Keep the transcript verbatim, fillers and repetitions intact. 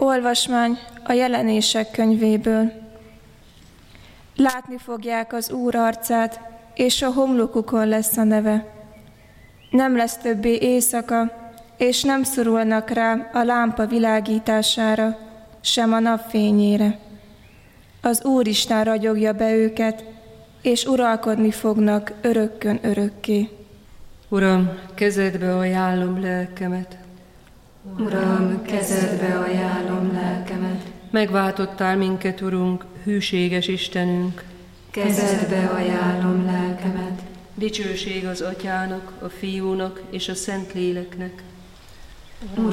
Olvasmány a Jelenések könyvéből. Látni fogják az Úr arcát, és a homlokukon lesz a neve. Nem lesz többé éjszaka, és nem szorulnak rá a lámpa világítására, sem a napfényére. Az Úristen ragyogja be őket, és uralkodni fognak örökkön örökké. Uram, kezedbe ajánlom lelkemet. Uram, kezedbe ajánlom lelkemet. Megváltottál minket, Urunk, hűséges Istenünk. Kezedbe ajánlom lelkemet. Dicsőség az Atyának, a Fiúnak és a Szentléleknek.